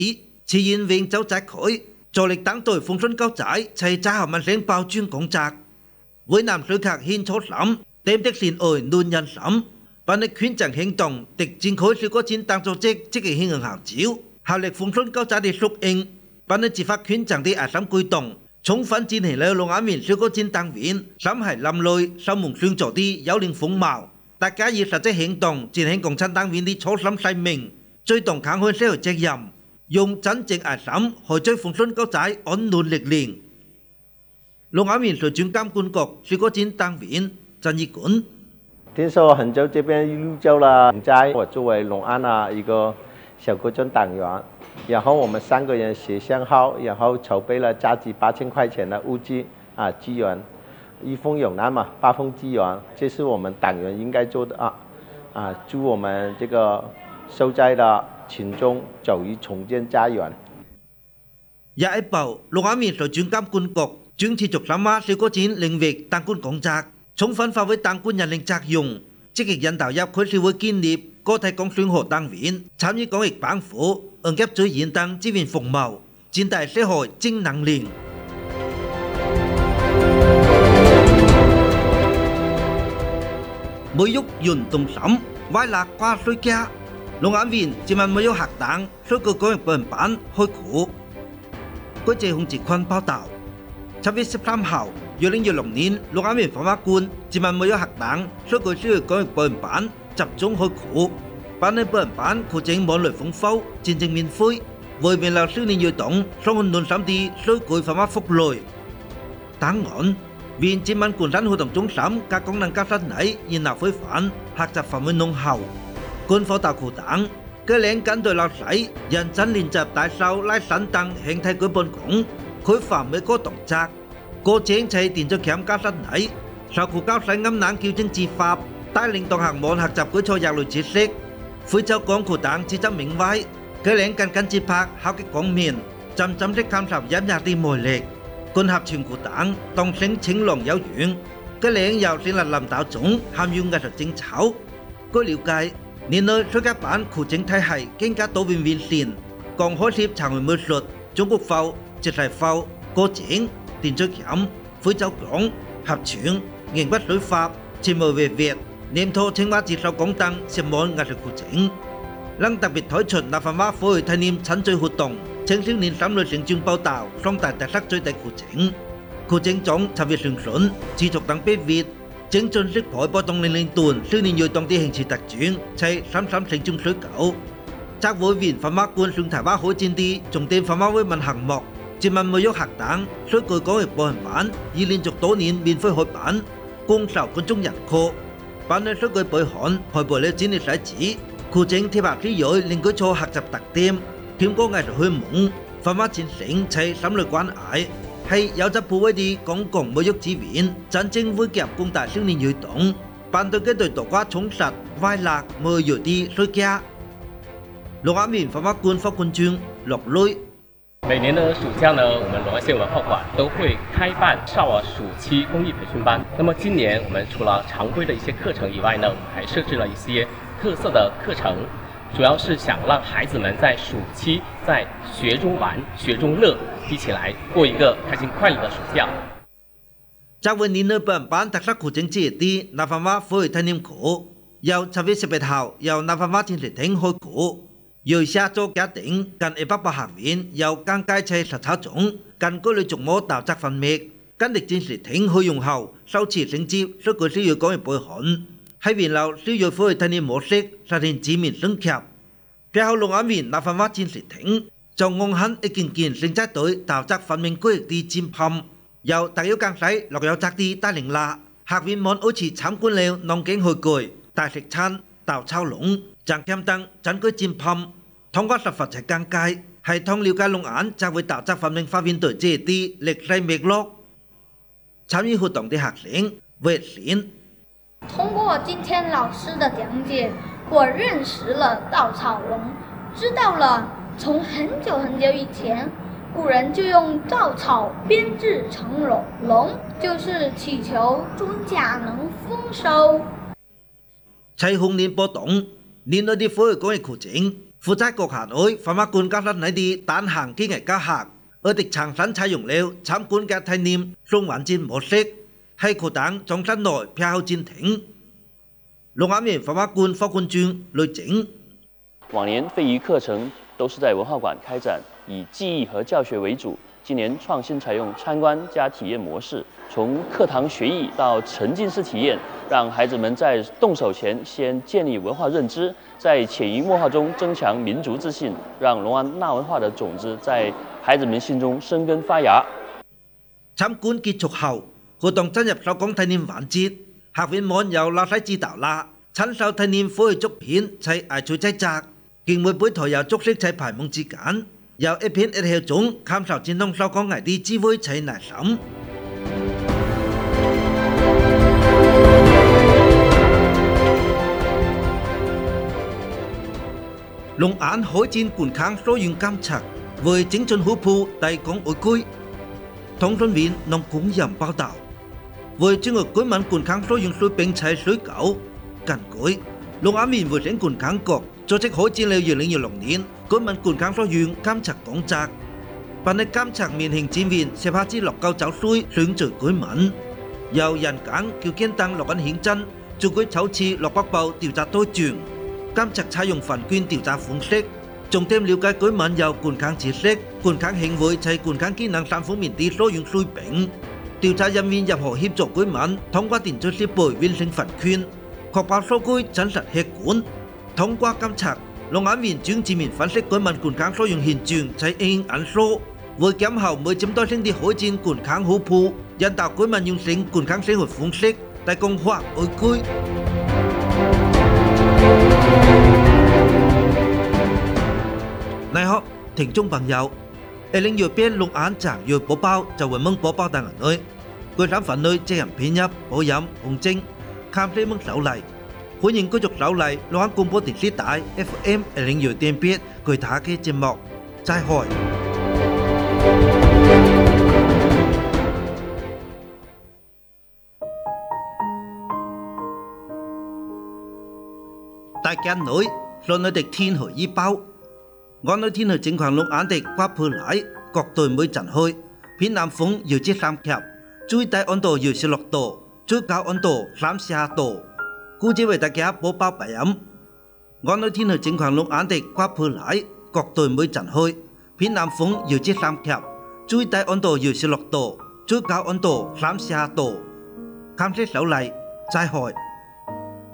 自然永走摘佢，助力等待風霜交仔，齊揸後問聲爆專講責。會南水客獻初審，點的善愛亂人審，把你圈陣行動，敵戰佢少個戰當組織積極響應號召，效力風霜交仔的縮應，把你自發圈陣的壓審舉動，充分展現了龍眼面少個戰當員，心係林類受蒙選做的有靈風貌。大家以實際行動展現共產黨員的初心使命，最動抗開社會責任，用真正壓審去追風霜交仔安亂歷練。龍眼面水準監管局少個戰當員鄭義管。 听说杭州这边入州了，在我作为龙安的一个小国政党员，然后我们3个人协商好，然后筹备了价值8000块钱的物资资源，一封有难嘛，8封资源，这是我们党员应该做的祝我们这个受灾的群众早日重建家园。 廿一部龍眼面水準監管局將持續深化少個戰領域當管工作。充分發揮當官人領責用，積極引導入區社會建立個體公選和黨員參與公益幫扶，응급追現等資源服務，展大社會正能量。每喐運動審，歪lạc qua水家，龍眼面自問每喐學黨，所以公益本版開庫。據謝洪志坤報道，7月13號。2016年，龍眼面防法官自問每一學黨所據需要公益本版集中開庫，版內本版庫整網類豐富，戰正免費，為免留少年兒童雙看論審啲所據防法福利。當然，面自問官山活動中心各功能教室內現鬧非凡，學習範圍濃厚。官方大庫黨，佢領跟對老師認真練習大手拉神等形態舉本工，佢範每個動作。過程係電咗camp教室內，受庫教師啱冷矯正自法，帶領同學們學習舉錯藥類知識。非洲講庫黨自執明歪，佢領跟自拍考擊光面，浸識探索音樂的魅力。觀合全庫黨當聲青龍有緣，佢領由成立林道中涵養藝術精巧。據了解，年內水家版庫整體系更加多元完善，共開設長回美術、中國風、節勢風、過程。電追camp、非洲講、合唱、迎北水法、前無về Việt、念托青蛙接受講燈、涉網藝術庫整。能特別推出立法會會紀念親最活動，青少年3類成長報道，雙大特色最大庫整。庫整總7月上旬，持續等8月，正進式海波動00段少年兒童的興趣特轉，齊33成長水狗。則會員法法官上台灣海戰啲重點法法會問項目。自問每喐學黨所據講嘅報版，已連續多年免費開版，供受觀眾人課。版內所據報刊開播了展歷細節，庫整貼合之餘，令佢錯學習特點，添過藝術虛蒙，法法戰成齊心類關愛，係有質部位的公共每喐資源，真正會夾廣大少年兒童，版對佢對獨家充實、歪lạc每有啲水家。龍眼面法法官法官長落淚。 每年的暑假呢，我们龙安县文化馆都会开办少儿暑期公益培训班。那么今年我们除了常规的一些课程以外呢，我们还设置了一些特色的课程，主要是想让孩子们在暑期在学中玩、学中乐，一起来过一个开心快乐的暑假。 จากวันนี้เนื้อเปิดบ้านทักษะขู่จังจีดีนับว่าฟื้นทันนิมขู่ยาวชีวิต11 hào ยาวนับว่าทิ้งเหทิ้งหอยขู่อยู่ชาโจกติงกันเอปับปะหักวินยาวกางกายใช้สัตว์จงกันก็เลยจงโมดาวจากฟันเมกกันเด็กจินสิทิ้งหอยยงเฮาเศร้าฉีดสิงจีบสุกุสิอยู่ก็ไม่ปล่อยหอนให้วินเราสิอยู่ฟื้นทันนิมหมดเซ็กสะเทินจีมินซึ่งแคบเพื่อเอาลงอาวินนับว่าจินสิทิ้งจงงงหันไอกินสิงใจตัวดาวจากฟันเมงกุ้ยตีจิมพำ又大有江水落有摘啲帶零啦，客員們好似參觀了農景去具大食餐、豆炒籠、醬添燈、整居佔噴，通過實法齊更界，係通了解龍眼就會導致發明發現對這啲歷史脈絡。參與活動的學生魏賢， 通過今天老師的講解，我認識了稻草籠，知道了從很久很久以前。古人就用稻草编制成籠，就是祈求庄稼能豐收。 齊紅年波動，年內啲火講嘅苦情， Phụ trách cuộc Hà Nội, Phạm Mạc Quân các lần này đi tán hàng kỹ nghệ cao hạc. Ở tịch Tràng Sắn Trái Dùng Lêu, Chám Quân các thanh niên xuống hoàn chín một xích. Hay khu táng trong sân nội phía hậu chín thỉnh. Long An viện Phạm Mạc Quân phó quân chuyên lời chính. 往年非遗课程都是在文化馆开展，以记忆和教学为主。今年创新采用参观加体验模式，从课堂学艺到沉浸式体验，让孩子们在动手前先建立文化认知，在潜移默化中增强民族自信，让龙安纳文化的种子在孩子们心中生根发芽。 Tham quan kết thúc hậu, hoạt động gia nhập sau công thanh niên vạn chiết, học viên môn giàu lao sai chỉ đạo là, chắn sau thanh niên phối chúc hiến chạy ai chui chạy chạc, kinh mới bối thổi giàu chúc sức chạy phải mong chỉ cản, giàu ép hiến ép hiệu chúng, khám sảo chiến đông sau công ngày đi chi với chạy nải sống. Long An hối chín cuốn kháng số dùng cam chặt với chính chân hữu phụ tại công ối cuối. Thông tin viên nông cũng giảm bao tạo. Với chương ở cuối màn cuốn kháng số dùng suối bình chạy suối cẩu. Cản cuối, Long An viên vừa đến cuốn kháng cột cho trách hối chín leo dường lên nhiều lòng niên. Cuối màn cuốn kháng số dùng cam chặt công chặt. Và nơi cam chặt miền hình chim viên sẽ phát chi lọc cao cháo suối xuống trời cuối màn. Giàu dàn cáng kiều kiên tăng lọc ăn hiến chân. Chú cuối cháu chi lọc bác bầu tiểu tra tôi trường. Cam chặt trái dùng phản quyên tiểu tra phúng xích. Trồng thêm liều cái cối mặn giàu cuốn kháng chỉ xích, cuốn kháng hình với chạy cuốn kháng kỹ năng sản phẩm miền tí số dùng suy bệnh. Điều tra giám viên giảm hộ hiệp trợ cối mặn thông qua tiền chơi ship bồi viên sinh phản khuyên. Hoặc báo số cối chắn sạch hết cuốn. Thông qua cam chặt, Long An viên chứng chỉ miền phán xích cối mặn cuốn kháng số dùng hiện trường chạy in ảnh số. Với kém hậu mới chấm tôi sinh đi hối chín cuốn kháng hữu phụ, dân tạo cối mặn dùng sinh cuốn kháng sinh hồi phúng xích tại công hoa ối cuối. Này họ, thỉnh chung bằng dạo. Linh nhiều biết Long An chẳng nhiều bố bao cho với mừng bố bao đang ở nơi. Quên rám phản nơi chế hẳn phí nhấp, bố giám, hùng trinh. Khám lấy mừng sáu lại. Hối nhìn có chục sáu lại, Long An cùng bố tỉnh sĩ tái FM Linh nhiều tiền biết, cười thả cái chêm mọc. Trai hỏi. Tại cái nỗi, rồi nơi địch thiên hỏi y bao. Ngón nơi thiên hồi chính khoảng Long An địch qua phư lại, cọc tôi mới chẳng hơi. Phía Nam Phúng dự chiếc làm kẹp, chui tay ôn tổ dự xe lọc tổ, chui cao ôn tổ, làm xa tổ. Cú chế về ta kia bố bao bảy ấm. Ngón nơi thiên hồi chính khoảng Long An địch qua phư lại, cọc tôi mới chẳng hơi. Phía Nam Phúng dự chiếc làm kẹp, chui tay ôn tổ dự xe lọc tổ, chui cao ôn tổ, làm xa tổ. Khám xét sáu lại, trai hỏi.